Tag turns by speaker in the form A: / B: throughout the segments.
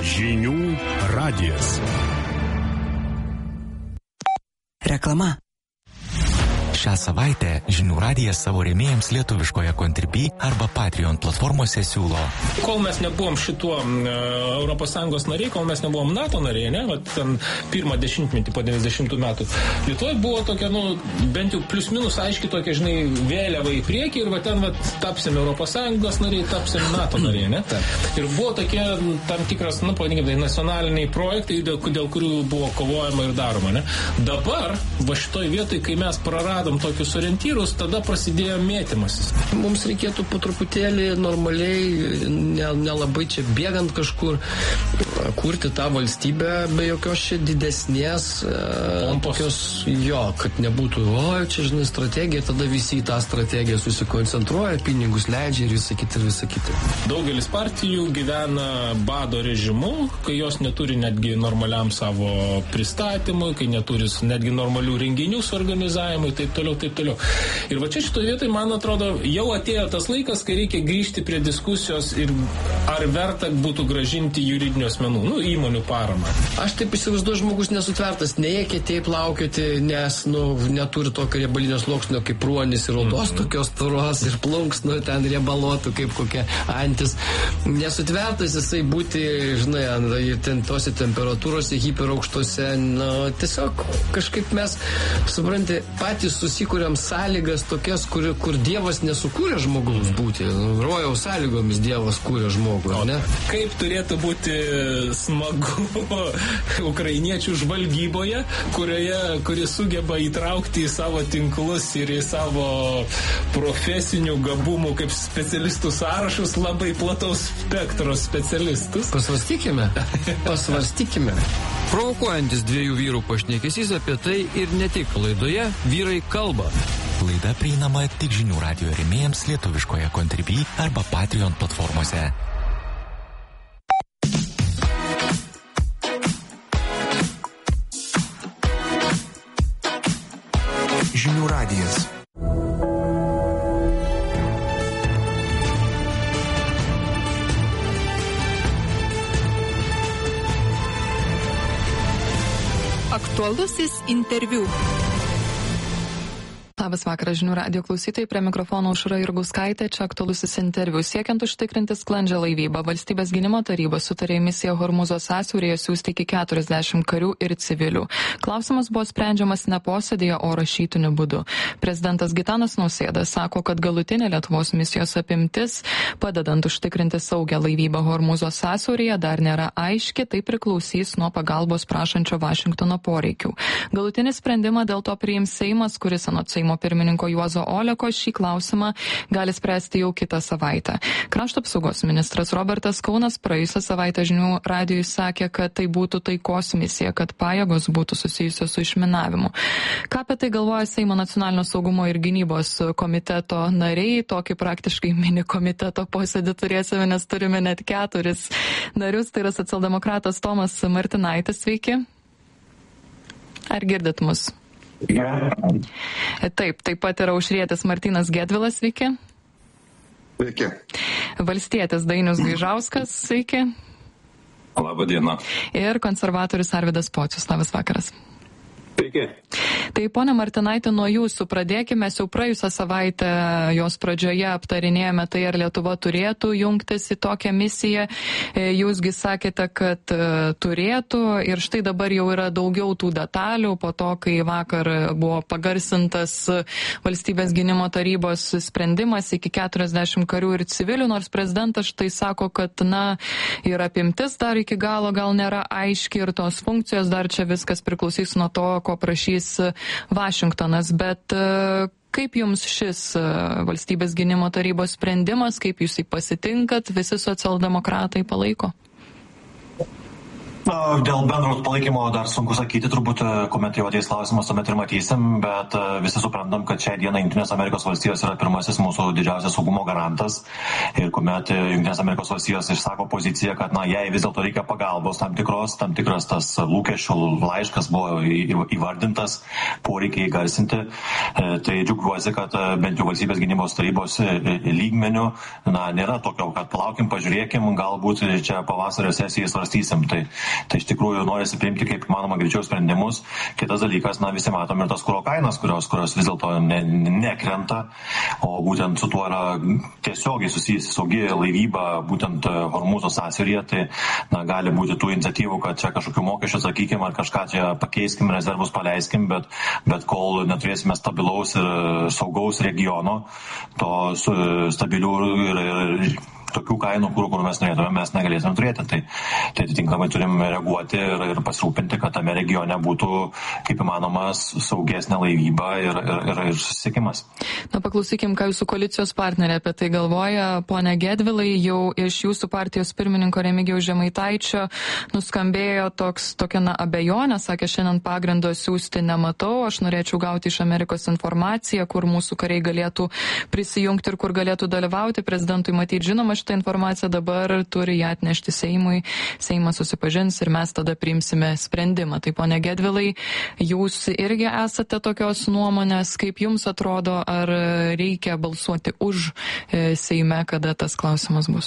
A: Žinių radijas.
B: Reklama.
C: Šią savaitę Žinių radijas savo rėmėjams lietuviškoje Contribui arba Patreon platformose siūlo.
D: Kol mes nebuvom šituo ES nariai, kol mes nebuvom NATO nariai, vat ten pirmą dešimtmetį po 90 metų, Lietuvoje buvo tokia, bent jau plius minus aiški tokia, vėliava į priekį ir ten tapsim ES nariai, tapsim NATO nariai, ne? Ir buvo tokie tam tikras, pavadinkime, nacionaliniai projektai, dėl kurių buvo kovojama ir daroma, ne? Dabar, šitoj vietoj, kai mes praradom tokius orientyrus, tada prasidėjo mėtymasis.
E: Mums reikėtų po truputėlį normaliai, nelabai čia bėgant kažkur, kurti tą valstybę be jokios čia didesnės tokios, kad nebūtų, čia strategija, tada visi į tą strategiją susikoncentruoja, pinigus leidžia ir visa kita.
D: Daugelis partijų gyvena bado režimu, kai jos neturi netgi normaliam savo pristatymui, kai neturi netgi normalių renginių suorganizavimui, taip toliau. Ir va čia šitoje vietoje, man atrodo, jau atėjo tas laikas, kai reikia grįžti prie diskusijos ir ar verta būtų gražinti juridinių asmenų, įmonių paramą.
E: Aš taip įsivaizduoju, žmogus nesutvertas, neėkėtė plaukioti, nes, neturi tokio riebalinio sluoksnio kaip ruonis ir odos tokios turos ir plunksnų ten riebalotų kaip kokia antis. Nesutvertas jisai būti, ten tose temperatūrose, hiperaukštose, tiesiog kažkaip mes, supranti, patys susikūrėm sąlygas tokias, kur Dievas nesukūrė žmogaus būti. Rojaus sąlygomis Dievas kūrė žmogų, ne?
D: Kaip turėtų būti smagu ukrainiečių žvalgyboje, kuri sugeba įtraukti į savo tinklus ir į savo profesinių gabumų kaip specialistų sąrašus labai plataus spektro specialistus.
E: Pasvarstykime. Provokuojantis dviejų vyrų pašnekesys apie tai ir ne tik laidoje Vyrai kalba.
C: Laida prieinama tik Žinių radijo rėmėjams lietuviškoje Contribui arba Patreon platformose.
B: Žinių radijas.
F: Aktualusis interviu.
G: Labas vakaras, Žinių radijo klausytojai, prie mikrofono Aušra Jurgauskaitė, čia aktualusis interviu. Siekiant užtikrinti sklandžią laivybą, Valstybės gynimo taryba sutarė į misiją Hormūzo sąsiauryje siųsti iki 40 karių ir civilių. Klausimas buvo sprendžiamas ne posėdėje, o rašytiniu būdu. Prezidentas Gitanas Nausėda sako, kad galutinė Lietuvos misijos apimtis, padedant užtikrinti saugią laivybą Hormūzo sąsiauryje, dar nėra aiški, tai priklausys nuo pagalbos prašančio Vašingtono poreikių. Galutinį sprendimą dėl to priims Seimas, kuris anot Seimo pirmininko Juozo Oleko šį klausimą gali spręsti jau kitą savaitę. Krašto apsaugos ministras Robertas Kaunas praėjusią savaitę Žinių radijui sakė, kad tai būtų taikos misija, kad pajėgos būtų susijusios su išminavimu. Ką apie tai galvoja Seimo nacionalinio saugumo ir gynybos komiteto nariai? Tokį praktiškai mini komiteto posėdį turėsime, nes turime net 4 narius. Tai yra socialdemokratas Tomas Martinaitis. Sveiki. Ar girdit mus? Taip pat yra aušrietis Martynas Gedvilas, sveiki.
H: Sveiki.
G: Valstietis Dainius Gaižauskas, sveiki.
H: Labą dieną.
G: Ir konservatorius Arvydas Pocius, labas vakaras.
H: Sveiki.
G: Tai, pone Martinaitė, nuo jūsų pradėkime. Mes jau praėjusią savaitę jos pradžioje aptarinėjome tai, ar Lietuva turėtų jungtis į tokią misiją. Jūsgi sakėte, kad turėtų ir štai dabar jau yra daugiau tų detalių po to, kai vakar buvo pagarsintas Valstybės gynimo tarybos sprendimas iki 40 karių ir civilių, nors prezidentas štai sako, kad ir apimtis dar iki galo gal nėra aiški ir tos funkcijos dar čia viskas priklausys nuo to, ko prašys Vašingtonas, bet kaip jums šis Valstybės gynimo tarybos sprendimas, kaip jūs jį pasitinkat, visi socialdemokratai palaiko?
I: Dėl bendros palaikymo dar sunku sakyti, turbūt, kuomet jau ateis klausimas, tuomet ir matysim, bet visi suprantam, kad šią dieną Jungtinės Amerikos valstijos yra pirmasis mūsų didžiausias saugumo garantas ir kuomet Jungtinės Amerikos valstijos išsako poziciją, kad jai vis dėlto reikia pagalbos tam tikras tas lūkesčių laiškas buvo įvardintas, poreikiai įgarsinti, tai džiaugiuosi, kad bent jau valstybės gynybos tarybos lygmenių nėra tokio, kad palaukim, pažiūrėkim, galbūt čia pavasario sesijai svarstysim. Tai iš tikrųjų norisi priimti kaip manoma greičiau sprendimus. Kitas dalykas, visi matom ir tas kuro kainas, kurios vis dėlto nekrenta, o būtent su tuo yra tiesiogiai susijusi saugi laivyba, būtent Hormūzo sąsiauryje, tai gali būti tų iniciatyvų, kad čia kažkokių mokesčių sakykim, ar kažką čia pakeiskim, rezervus paleiskim, bet kol neturėsime stabilaus ir saugaus regiono, to stabilių ir tokių kainų, kur mes norėtume, mes negalėtume turėti. Tai atitinkamai turim reaguoti ir pasirūpinti, kad tame regione būtų, kaip įmanomas, saugesnė laivyba ir susisiekimas.
G: Paklausykim, ką jūsų koalicijos partneriai apie tai galvoja. Pone Gedvilai, jau iš jūsų partijos pirmininko Remigijaus Žemaitaičio nuskambėjo tokia abejonė, sakė, šiandien pagrindo siųsti nematau, aš norėčiau gauti iš Amerikos informaciją, kur mūsų kariai galėtų prisijungti ir kur galėtų dalyvauti. Prezidentui matyti žinoma, šitą informaciją dabar turi ją atnešti Seimui, Seimas susipažins ir mes tada priimsime sprendimą. Tai pone Gedvilai, jūs irgi esate tokios nuomonės, kaip jums atrodo, ar reikia balsuoti už Seime, kada tas klausimas bus?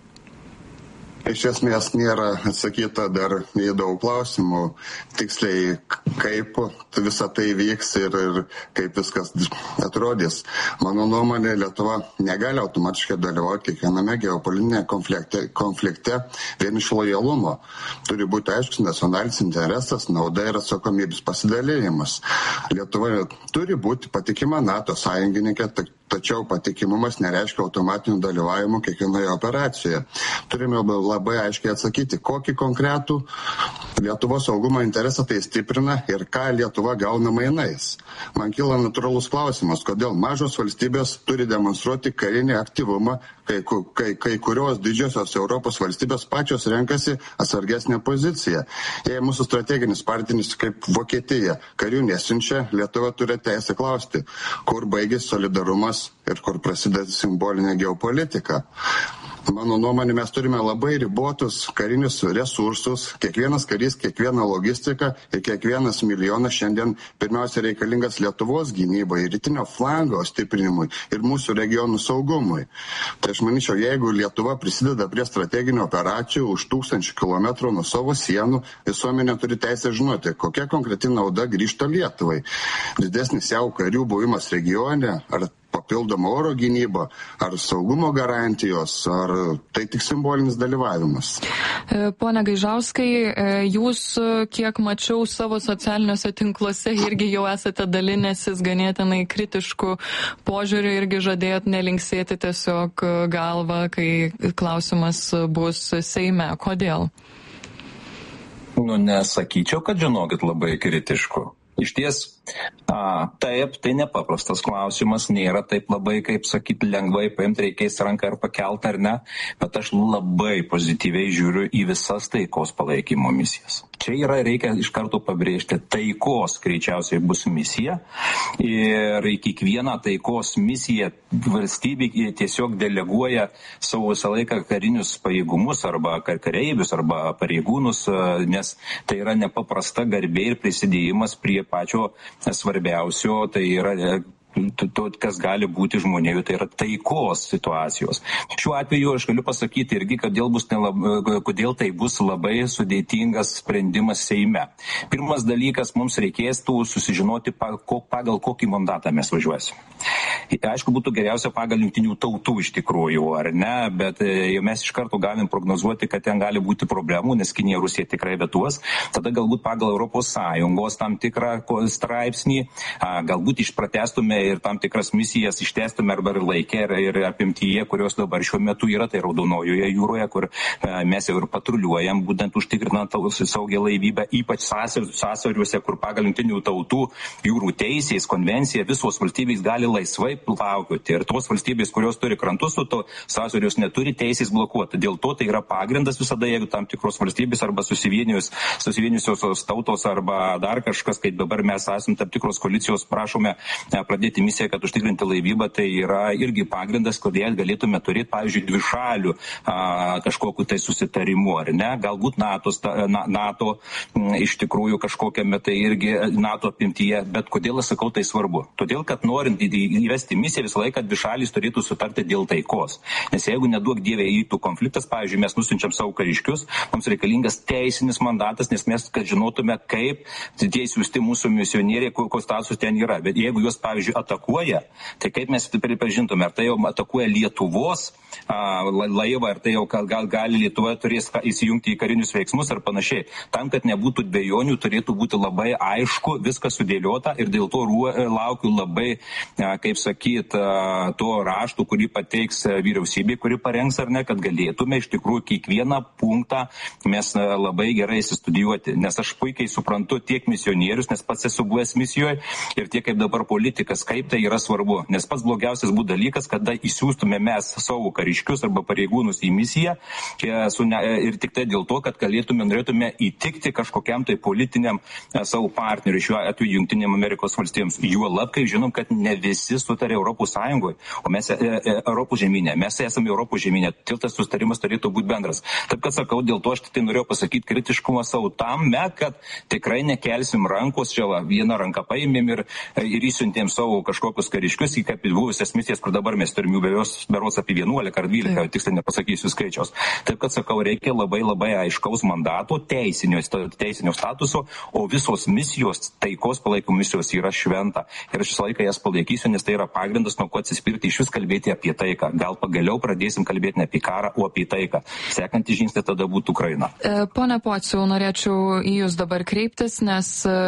J: Iš esmės nėra atsakyta dar į daug klausimų, tiksliai kaip visa tai vyks ir kaip viskas atrodys. Mano nuomonė, Lietuva negali automatiškai dalyvauti kiekviename geopolitinėme konflikte vien iš lojalumo. Turi būti aiškus nacionalinis interesas, nauda ir atsakomybės pasidalėjimas. Lietuva turi būti patikima NATO sąjungininkė, tačiau patikimumas nereiškia automatinių dalyvavimų kiekvienoje operacijoje. Turime labai aiškiai atsakyti, kokį konkretų Lietuvos saugumo interesą tai stiprina ir ką Lietuva gauna mainais. Man kyla natūralus klausimas, kodėl mažos valstybės turi demonstruoti karinį aktyvumą, kai kurios didžiosios Europos valstybės pačios renkasi atsargesnę poziciją. Jei mūsų strateginis partneris kaip Vokietija karių nesiunčia, Lietuva turi teisę klausti, kur baigėsi solidarumas ir kur prasideda simbolinė geopolitika. Mano nuomonė, mes turime labai ribotus karinius resursus, kiekvienas karys, kiekviena logistika ir kiekvienas milijonas šiandien pirmiausia reikalingas Lietuvos gynybai, rytinio flango stiprinimui ir mūsų regionų saugumui. Tai aš manyčiau, jeigu Lietuva prisideda prie strateginių operacijų už 1000 kilometrų nuo savo sienų, visuomenė turi teisę žinoti, kokia konkreti nauda grįžta Lietuvai. Didesnis jau karių buvimas regione, ar papildoma oro gynyba, ar saugumo garantijos, ar tai tik simbolinis dalyvavimas.
G: Pone Gaižauskai, jūs, kiek mačiau savo socialiniuose tinkluose, irgi jau esate dalinęsis ganėtinai kritiškų požiūrių, irgi žadėjot nelinksėti tiesiog galvą, kai klausimas bus Seime. Kodėl?
H: Nesakyčiau, kad žinokit labai kritiškų. Iš ties, taip, tai nepaprastas klausimas, nėra taip labai, kaip sakyti, lengvai paimti, reikės ranką ar pakelti ar ne, bet aš labai pozityviai žiūriu į visas taikos palaikymo misijas. Čia reikia iš karto pabrėžti, taikos greičiausiai bus misija ir į kiekvieną taikos misiją valstybė tiesiog deleguoja savo visą laiką karinius pajėgumus arba kareivius arba pareigūnus, nes tai yra nepaprasta garbė ir prisidėjimas prie pačio svarbiausio, tai yra kas gali būti žmonėje, tai yra taikos situacijos. Šiuo atveju aš galiu pasakyti irgi, kodėl tai bus labai sudėtingas sprendimas Seime. Pirmas dalykas, mums reikės susižinoti, pagal kokį mandatą mes važiuosim. Aišku, būtų geriausia pagal jungtinių tautų iš tikrųjų, ar ne, bet mes iš karto galim prognozuoti, kad ten gali būti problemų, nes Kinija, Rusija tikrai vetuos. Tada galbūt pagal Europos Sąjungos tam tikrą straipsnį, galbūt išpratestume ir tam tikras misijas ištęstume arba ir laikė ir apimtyje, kurios dabar šiuo metu yra, tai Raudonojoje jūroje, kur mes jau ir patruliuojam, būtent užtikrinant saugią laivybę, ypač sąsiauriuose, kur pagal Jungtinių tautų jūrų teisės konvenciją visos valstybės gali laisvai plaukioti. Ir tos valstybės, kurios turi krantus, to sąsiaurius neturi teisės blokuoti. Dėl to tai yra pagrindas visada, jeigu tam tikros valstybės arba susivienijusios tautos arba dar kažkas, kaip dabar mes esame tam tikros koalicijos, prašome pradėti misiją, kad užtikrinti laivybą, tai yra irgi pagrindas, kodėl galėtume turėti, pavyzdžiui, dvišalių kažkokiu tai susitarimu, ar ne? Galbūt NATO iš tikrųjų kažkokiame tai irgi NATO apimtyje, bet kodėl aš sakau tai svarbu? Todėl, kad norint įvesti misiją, visą laiką dvišalys turėtų sutarti dėl taikos. Nes jeigu neduok dievė įvyktų konfliktas, pavyzdžiui, mes nusiunčiam savo kariškius, mums reikalingas teisinis mandatas, nes mes, kad žinotume, kaip tie siųsti mūsų misionieriai, kokios statusas ten yra. Bet jeigu juos, pavyzdžiui, atakuoja, tai kaip mes pripažintume, ar tai jau atakuoja Lietuvos laivą, ar tai jau gali Lietuva turės įsijungti į karinius veiksmus ar panašiai. Tam, kad nebūtų dvejonių, turėtų būti labai aišku, viskas sudėliota ir dėl to laukiu labai, kaip sakyt, to raštų, kurį pateiks vyriausybė, kuri parengs ar ne, kad galėtume iš tikrųjų kiekvieną punktą mes labai gerai įsistudijuoti. Nes aš puikiai suprantu tiek misionierius, nes pats esu buvęs misijoje ir tiek kaip dabar politikas, kaip tai yra svarbu. Nes pats blogiausias būtų dalykas, kada įsiųstume mes savo kariškius arba pareigūnus į misiją ir tik tai dėl to, kad norėtume įtikti kažkokiam tai politiniam savo partneriui, šiuo atveju Jungtinėm Amerikos valstijoms. Juolab, kai žinom, kad ne visi sutarė Europos Sąjungoje, o mes Europos žemynė. Mes esame Europos žemynė. Til tas sustarimas turėtų būti bendras. Taip, kad sakau, dėl to aš tai norėjau pasakyti kritiškumą savo tame, kad tikrai nekelsim rankos, čia vieną ranką paėmėm ir įsiuntėm savo kažkokius kariškius į kaip buvusias misijas, kur dabar mes turim jų berods apie 11 ar 12, tiksliai nepasakysiu skaičiaus. Taip, kad sakau, reikia labai aiškaus mandato, teisinio statuso, o visos misijos, taikos palaikymo misijos yra šventa. Ir aš visą laiką jas palaikysiu, nes tai yra pagrindas, nuo ko atsispirti iš vis kalbėti apie taiką. Gal pagaliau pradėsim kalbėti ne apie karą, o apie taiką. Sekantis žingsnis tada būtų Ukraina.
G: Pone Pociau, norėčiau į Jūs dabar kreiptis, nes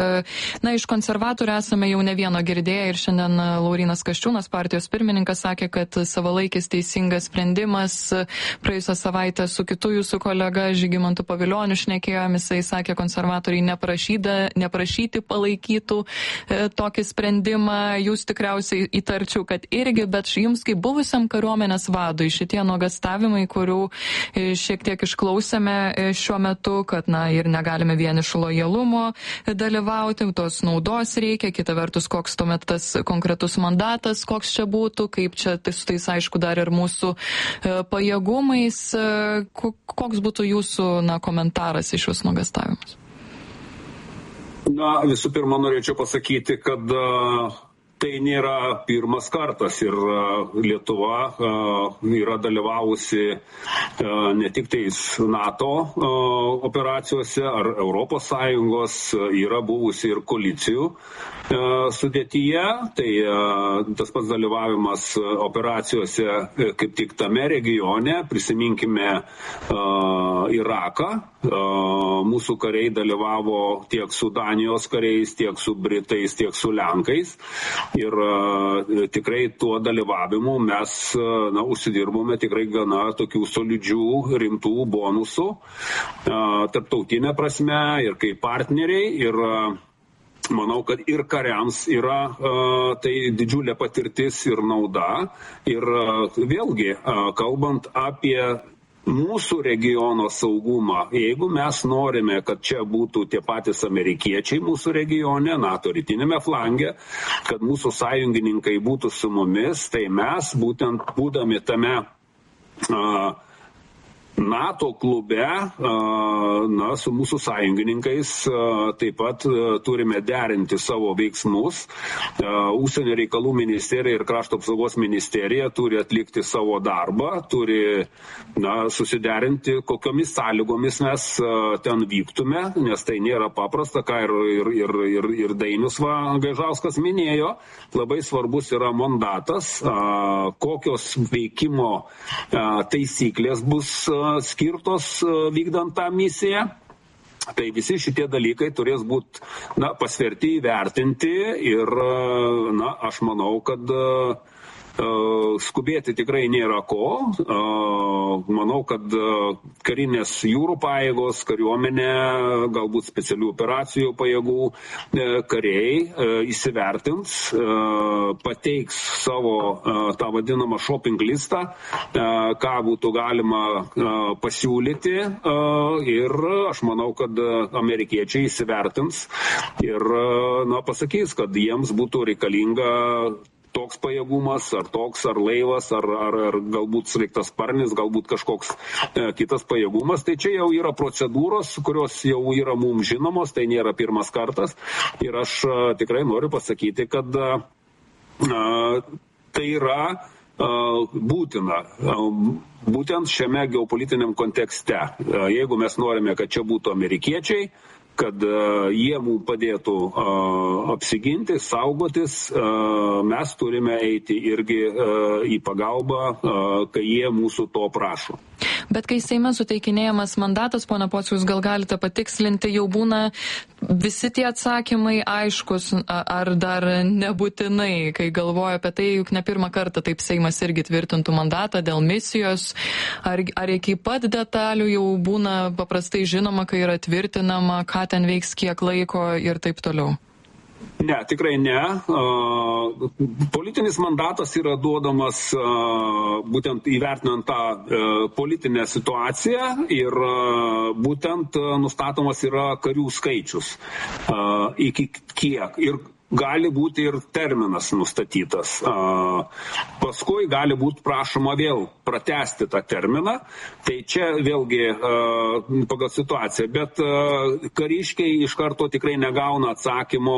G: iš konservatorių esame jau ne vieno girdėję ir šiandien Laurynas Kasčiūnas, partijos pirmininkas, sakė, kad savalaikis teisingas sprendimas. Praėjusią savaitę su kitu Jūsų kolega Žygimantu Pavilioniu šnekėjom, jisai sakė, konservatoriai neprašyti palaikytų tokį sprendimą. Jūs tikriausiai įtarčiau, kad irgi, bet jums kaip buvusiam kariuomenės vadui šitie nuogastavimai, kurių šiek tiek išklausėme šiuo metu, kad ir negalime vien iš lojalumo dalyvauti, tos naudos reikia, kita vertus, koks tuomet tas konkretus mandatas, koks čia būtų, kaip čia su tais aišku dar ir mūsų pajėgumais, koks būtų Jūsų komentaras į šios nuogastavimus?
K: Visų pirma, norėčiau pasakyti, kad tai nėra pirmas kartas ir Lietuva yra dalyvavusi ne tik tais NATO operacijose ar Europos Sąjungos, yra buvusi ir koalicijų sudėtyje, tai tas pats dalyvavimas operacijose kaip tik tame regione, prisiminkime Iraką, mūsų kariai dalyvavo tiek su Danijos kariais, tiek su Britais, tiek su Lenkais. Ir tikrai tuo dalyvavimu mes užsidirbome tikrai gana tokių solidžių, rimtų bonusų tarptautinė prasme ir kaip partneriai. Ir manau, kad ir kariams yra tai didžiulė patirtis ir nauda. Ir vėlgi, kalbant apie mūsų regiono saugumą, jeigu mes norime, kad čia būtų tie patys amerikiečiai mūsų regione, NATO rytinėme flange, kad mūsų sąjungininkai būtų su mumis, tai mes būtent būdami tame NATO klube, su mūsų sąjungininkais taip pat turime derinti savo veiksmus. Užsienio reikalų ministerija ir krašto apsaugos ministerija turi atlikti savo darbą, turi susiderinti, kokiomis sąlygomis mes ten vyktume, nes tai nėra paprasta, ką ir Dainius Gaižauskas minėjo. Labai svarbus yra mandatas, kokios veikimo taisyklės bus skirtos vykdant tą misiją. Tai visi šitie dalykai turės būti pasverti, įvertinti ir aš manau, kad skubėti tikrai nėra ko. Manau, kad karinės jūrų pajėgos, kariuomenė, galbūt specialių operacijų pajėgų kariai įsivertins, pateiks savo tą vadinamą shopping listą, ką būtų galima pasiūlyti ir aš manau, kad amerikiečiai įsivertins ir pasakys, kad jiems būtų reikalinga toks pajėgumas, ar toks, ar laivas, ar galbūt sraigtasparnis, galbūt kažkoks kitas pajėgumas. Tai čia jau yra procedūros, kurios jau yra mums žinomos, tai nėra pirmas kartas. Ir aš tikrai noriu pasakyti, kad tai yra būtina. Būtent šiame geopolitiniam kontekste. Jeigu mes norime, kad čia būtų amerikiečiai, kad jie mums padėtų apsiginti, saugotis, mes turime eiti irgi į pagalbą, kai jie mūsų to prašo.
G: Bet kai Seime suteikinėjamas mandatas, pone Pociau, jūs gal galite patikslinti, jau būna visi tie atsakymai aiškus, ar dar nebūtinai, kai galvoju apie tai, juk ne pirmą kartą taip Seimas irgi tvirtintų mandatą dėl misijos, ar iki pat detalių jau būna paprastai žinoma, kai yra tvirtinama, ką ten veiks, kiek laiko ir taip toliau?
K: Ne, tikrai ne. Politinis mandatas yra duodamas būtent įvertinant tą politinę situaciją ir būtent nustatomas yra karių skaičius. Iki kiek. Ir gali būti ir terminas nustatytas. Paskui gali būti prašoma vėl pratęsti tą terminą. Tai čia vėlgi pagal situaciją. Bet kariškiai iš karto tikrai negauna atsakymo,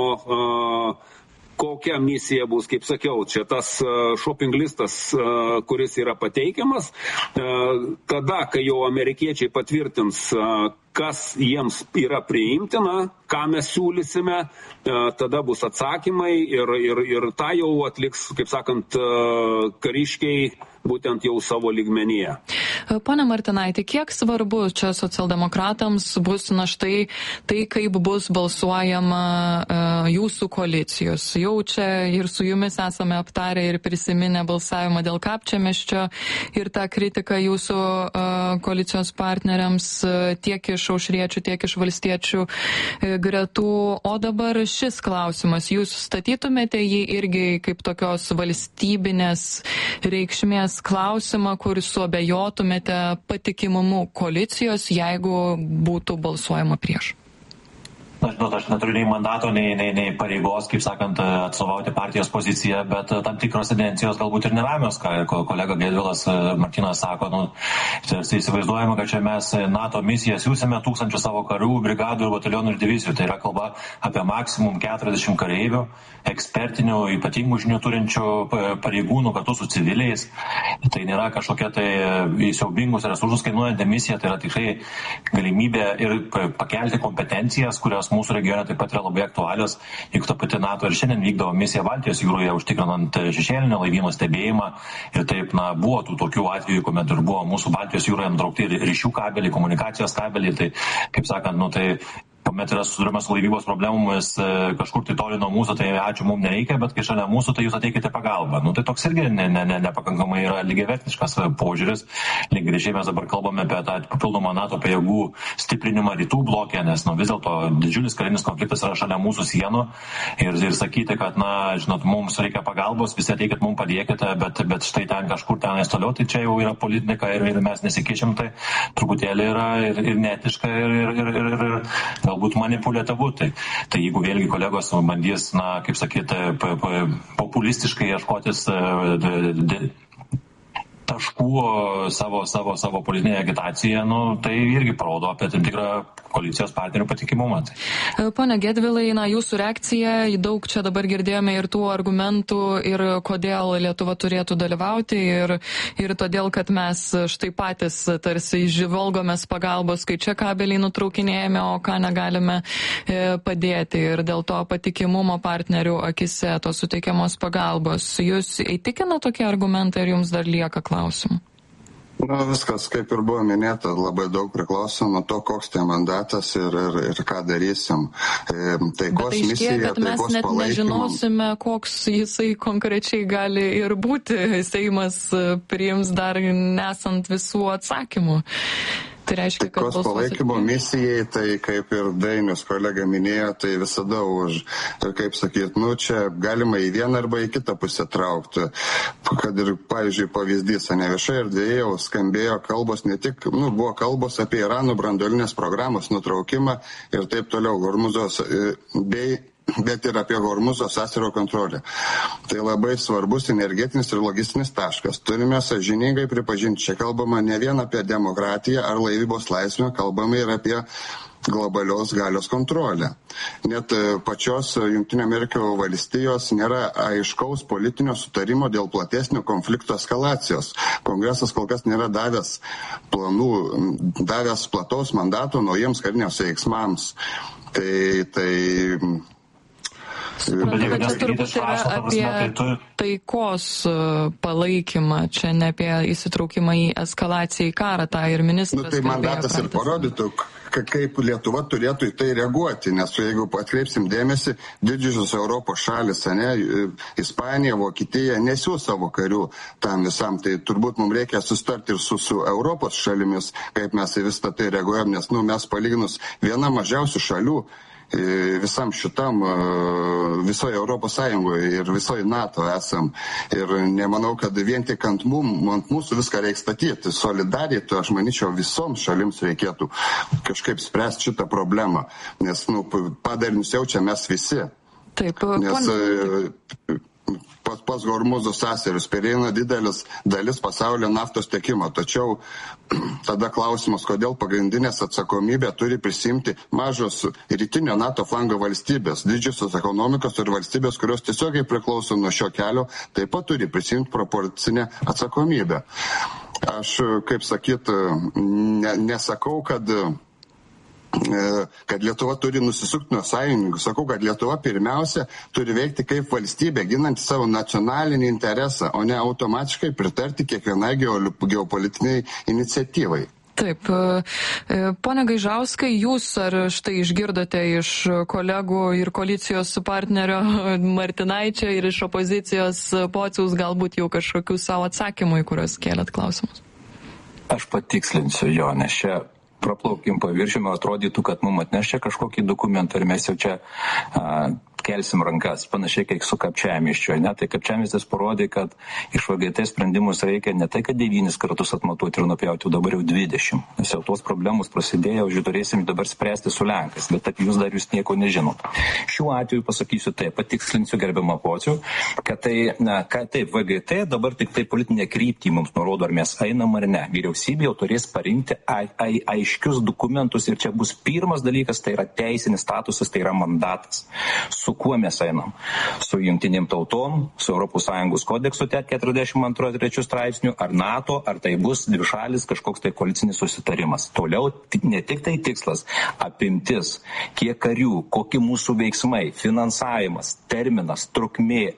K: kokia misija bus, kaip sakiau, čia tas shopping listas, kuris yra pateikiamas. Tada, kai jau amerikiečiai patvirtins, kas jiems yra priimtina, ką mes siūlysime, tada bus atsakymai ir tą jau atliks, kaip sakant, kariškiai būtent jau savo lygmenyje.
G: Pone Martinaiti, kiek svarbu čia socialdemokratams bus štai tai, kaip bus balsuojama jūsų koalicijos? Jau čia ir su jumis esame aptarę ir prisiminę balsavimą dėl Kapčiamiesčio ir tą kritiką jūsų koalicijos partneriams tiek iš aušriečių, tiek iš valstiečių gretų. O dabar šis klausimas, jūs statytumėte jį irgi kaip tokios valstybinės reikšmės klausimą, kur suabejotumėte patikimumu koalicijos, jeigu būtų balsuojama prieš?
I: Aš neturiu nei mandato, nei pareigos, kaip sakant, atstovauti partijos poziciją, bet tam tikros tendencijos galbūt ir neramios, ką kolega Gedvilas Martynas sako. Įsivaizduojame, kad čia mes NATO misiją siūsime 1000 savo karių, brigadų, batalionų ir divizijų. Tai yra kalba apie maksimum 40 kareivių, ekspertinių, ypatingų žinių turinčių pareigūnų kartu su civiliais. Tai nėra kažkokia tai siaubingus resursus kainuojanti misija, tai yra tikrai galimybė ir pakelti kompetencijas, kurios mūsų regione taip pat yra labai aktualios. Juk ta pati NATO ir šiandien vykdavo misiją Baltijos jūroje, užtikrinant šešėlinio laivyno stebėjimą. Ir taip, buvo tų tokių atvejų, kuomet ir buvo mūsų Baltijos jūroje nutraukti ryšių kabeliai, komunikacijos kabeliai. Tai, kaip sakant, tai kuomet yra susidurimas su laivybos problemomis kažkur tai toli nuo mūsų, tai ačiū, mums nereikia, bet kai šalia mūsų, tai jūs ateikite pagalbą. Tai toks irgi nepakankamai yra lygiavertiškas požiūris. Lygiai mes dabar kalbame apie tą papildomą NATO pajėgų stiprinimą rytų blokė, nes vis dėlto didžiulis karinis konfliktas yra šalia mūsų sienų ir sakyti, kad, mums reikia pagalbos, visi ateikit, mums padėkite, bet štai ten kažkur tenais toliau, tai čia jau yra politika ir mes nesikeičiam, tai truputėlį yra ir neetiška ir galbūt manipuliatyvu. Tai jeigu vėlgi kolegos bandys, kaip sakyti, populistiškai ieškotis taškų savo politinėje agitacijoje, tai irgi parodo apie tam tikrą koalicijos partnerių patikimumą.
G: Pone Gedvilai, jūsų reakcija, daug čia dabar girdėjome ir tų argumentų, ir kodėl Lietuva turėtų dalyvauti, ir todėl, kad mes štai patys tarsi žvalgomės pagalbos, kai čia kabeliai nutraukinėjame, o ką negalime padėti, ir dėl to patikimumo partnerių akise tos suteikiamos pagalbos. Jūs įtikina tokie argumentai, ar jums dar lieka klausimų?
J: Viskas, kaip ir buvo minėta, labai daug priklauso nuo to, koks tai mandatas ir ką darysim. Taikos misija,
G: kad mes net nežinosime, koks jisai konkrečiai gali ir būti. Seimas priims dar nesant visų atsakymų. Tai reiškia, kad
J: taikos palaikymo misijai, tai kaip ir Dainius kolega minėjo, tai visada už, kaip sakyt, čia galima į vieną arba į kitą pusę traukti. Kad ir, pavyzdžiui, pavyzdys, ne viešai erdvėje jau skambėjo kalbos, ne tik, buvo kalbos apie Irano branduolinės programos nutraukimą ir taip toliau, Hormuzos bet ir apie Hormuzo sąsiaurio kontrolę. Tai labai svarbus energetinis ir logistinis taškas. Turime sąžiningai pripažinti, čia kalbama ne vien apie demokratiją ar laivybos laisvę, kalbama ir apie globalios galios kontrolę. Net pačios Jungtinių Amerikos valstijos nėra aiškaus politinio sutarimo dėl platesnio konflikto eskalacijos. Kongresas kol kas nėra davęs plataus mandato naujiems kariniams veiksmams.
G: Suprantu, kad čia turbūt yra apie taikos palaikymą, čia ne apie įsitraukimą į eskalaciją į karą, tą ir ministras.
J: Tai mandatas ir parodytų, kaip Lietuva turėtų į tai reaguoti, nes jeigu atkreipsim dėmesį, didžiosios Europos šalis, Ispanija, Vokietija nesiūs savo karių tam visam, tai turbūt mums reikia sustarti ir su Europos šalimis, kaip mes į visą tai reaguojam, nes mes palyginus viena mažiausių šalių visam šitam, visoje Europos Sąjungoje ir visoje NATO esam. Ir nemanau, kad vien tik ant mūsų viską reikia statyti. Solidariai, aš manyčiau, visoms šalims reikėtų kažkaip spręsti šitą problemą, nes padarinius jaučia mes visi.
G: Taip,
J: nes pas Hormuzo sąsiaurius pereina didelis dalis pasaulio naftos tiekimo. Tačiau tada klausimas, kodėl pagrindinės atsakomybę turi prisimti mažos rytinio NATO flango valstybės, didžiosios ekonomikos ir valstybės, kurios tiesiogiai priklauso nuo šio kelio, taip pat turi prisimti proporcinę atsakomybę. Aš, kaip sakyt, nesakau, kad Lietuva turi nusisukti nuo sąjungininkų. Sakau, kad Lietuva pirmiausia turi veikti kaip valstybė, ginanti savo nacionalinį interesą, o ne automatiškai pritarti kiekvienai geopolitiniai iniciatyvai.
G: Taip. Pone Gaižauskai, jūs ar štai išgirdote iš kolegų ir koalicijos partnerio Martinaičio ir iš opozicijos Pociaus galbūt jau kažkokių savo atsakymų, į kuriuos kėlėt klausimus?
H: Aš patikslinsiu jo, nes čia praplaukim paviršiumi, atrodytų, kad mums atnešia kažkokį dokumentą ir mes jau čia kelsim rankas, panašiai kaip su Kapčiamiesčiu. Tai Kapčiamiestis parodė, kad iš VGT sprendimus reikia ne tai, kad 9 kartus atmatuoti ir nupjauti, dabar jau 20. Nes jau tos problemos prasidėjo, jau turėsim dabar spręsti su Lenkais, bet jūs nieko nežinot. Šiuo atveju pasakysiu taip, patikslinsiu gerbiamą Pocių, kad taip, VGT dabar tik tai politinė kryptį mums nurodo, ar mes einam ar ne. Vyriausybė jau turės parinkti aiškius dokumentus ir čia bus pirmas dalykas, tai yra teisinis statusas, tai yra mandatas. Su kuo mes einam? Su jungtinėm tautom, su ES kodeksu 42-3 straipsnių, ar NATO, ar tai bus dvišalis kažkoks tai koalicinis susitarimas. Toliau ne tik tai tikslas, apimtis, kiek karių, kokie mūsų veiksmai, finansavimas, terminas, trukmė,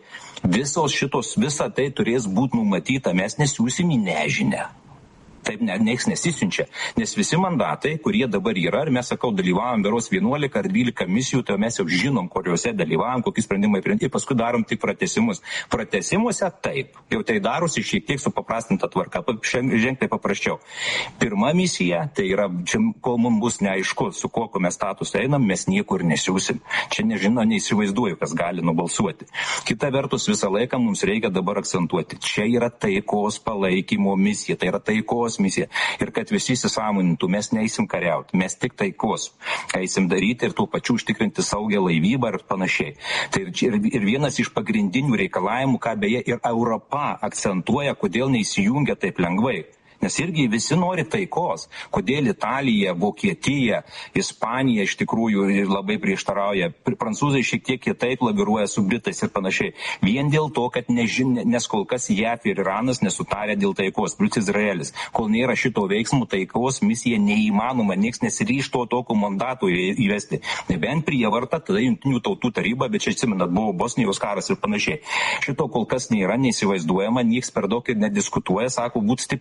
H: visa tai turės būti numatyta, mes nesiūsim į nežinę. Taip nieks nesisiunčia, nes visi mandatai, kurie dabar yra, ir mes, dalyvavom beros 11 ar 12 misijų, tai mes jau žinom, kuriuose dalyvavom, kokie sprendimai priimti, ir paskui darom tik pratęsimus. Pratęsimuose taip, jau tai darosi šiek tiek supaprastinta tvarka, ženkliai paprasčiau. Pirma misija, tai yra, čia, kol mums bus neaišku, su kokiu mes statusą einam, mes niekur nesiūsim. Čia neįsivaizduoju, kas gali nubalsuoti. Kita vertus, visą laiką mums reikia dabar akcentuoti, čia yra taikos palaikymo misija, tai yra taikos misija. Ir kad visi įsisąmonintų, mes neįsim kariauti, mes tik taikos eisim daryti ir tuo pačiu užtikrinti saugią laivybą ir panašiai. Tai ir vienas iš pagrindinių reikalavimų, ką beje ir Europa akcentuoja, kodėl neįsijungia taip lengvai. Nes irgi visi nori taikos. Kodėl Italija, Vokietija, Ispanija iš tikrųjų labai prieštarauja. Prancūzai šiek tiek kitaip laviruoja su Britais ir panašiai. Vien dėl to, kad nes kol kas JAF ir Iranas nesutarė dėl taikos, plus Izraelis. Kol nėra šito veiksmų, taikos misija neįmanoma, nieks nesiryžto tokio mandato įvesti. Nebent prievarta, tada Jungtinių tautų taryba, bet čia atsimenat, buvo Bosnijos karas ir panašiai. Šito kol kas nėra, neįsivaizduojama, nieks per daug ir nediskutuoja, sako, būt stipriausia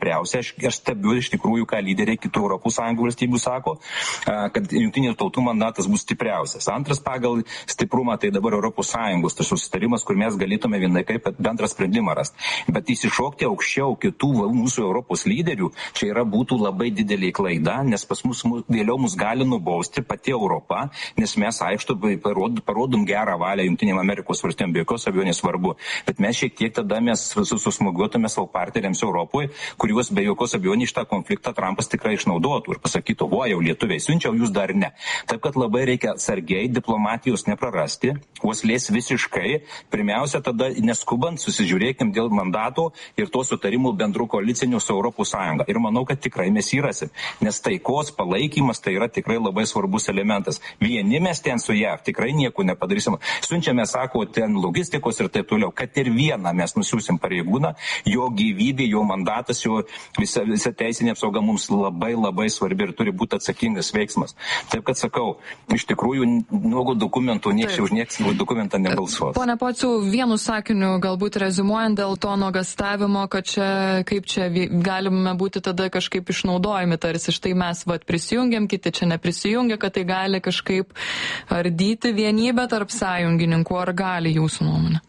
H: aš stebiu iš tikrųjų, ką lyderiai kitų ES valstybių sako, kad jungtinių tautų mandatas bus stipriausias. Antras pagal stiprumą tai dabar ES, tas susitarimas, kur mes galėtume vienai kaip bendrą sprendimą rasti. Bet įsišokti aukščiau kitų mūsų Europos lyderių, čia būtų labai didelė klaida, nes pas mus vėliau mus gali nubausti pati Europa, nes mes parodom gerą valią Jungtinėm Amerikos valstybėm, be jokios abejonės svarbu. Bet mes šiek tiek tada mes susmūgiuotume savo partneriams Europoje, kuriuos be jokios abejonės šitą konfliktą Trumpas tikrai išnaudotų ir pasakytų, jau lietuviai siunčiau, jūs dar ne. Taip, kad labai reikia sargiai diplomatijos neprarasti, uoslės visiškai. Pirmiausia, tada neskubant susižiūrėkim dėl mandato ir to sutarimų bendrų koalicinių su ES. Ir manau, kad tikrai mes įrasim, nes taikos palaikymas tai yra tikrai labai svarbus elementas. Vieni mes ten su JAV tikrai nieko nepadarysim. Siunčiame, sako, ten logistikos ir taip toliau, kad ir vieną mes nusiųsim pareigūną, jo gyvybė, jo mandatas, jo visa teisinė apsauga mums labai labai svarbi ir turi būti atsakingas veiksmas. Taip, kad sakau, iš tikrųjų, nuogo dokumentų nieks už nieks dokumentą nebalsuos.
G: Pone Pociau, vienu sakiniu galbūt reziumuojant dėl to nuogastavimo, kad čia, kaip čia galime būti tada kažkaip išnaudojami, tarsi štai mes prisijungiam, kiti čia neprisijungia, kad tai gali kažkaip ardyti vienybę tarp sąjungininkų, ar gali jūsų nuomonė?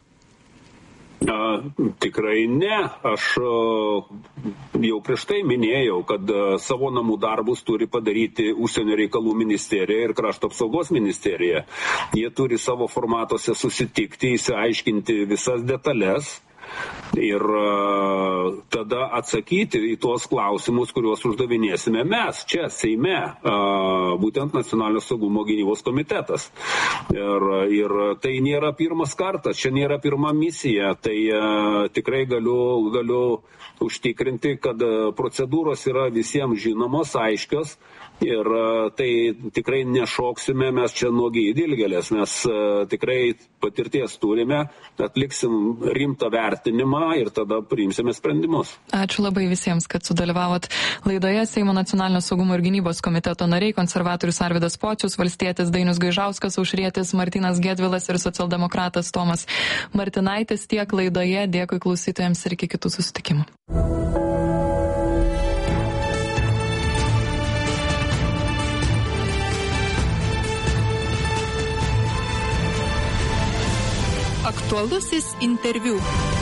K: Tikrai ne. Aš jau prieš tai minėjau, kad savo namų darbus turi padaryti Užsienio reikalų ministerija ir Krašto apsaugos ministerija. Jie turi savo formatuose susitikti, įsiaiškinti visas detalės ir tada atsakyti į tuos klausimus, kuriuos uždavinėsime mes čia, Seime, būtent Nacionalinio saugumo gynybos komitetas. Ir tai nėra pirmas kartas, čia nėra pirma misija, tai tikrai galiu užtikrinti, kad procedūros yra visiems žinomos, aiškios. Ir tai tikrai nešoksime mes čia nuogiai dilgelės, mes tikrai patirties turime, atliksim rimtą vertinimą ir tada priimsime sprendimus.
G: Ačiū labai visiems, kad sudalyvavot laidoje. Seimo Nacionalinio saugumo ir gynybos komiteto nariai, konservatorius Arvydas Pocius, valstietis Dainius Gaižauskas, aušrietis Martynas Gedvilas ir socialdemokratas Tomas Martinaitis. Tiek laidoje. Dėkui klausytojams ir iki kitų susitikimų.
F: Aktualusis interviu.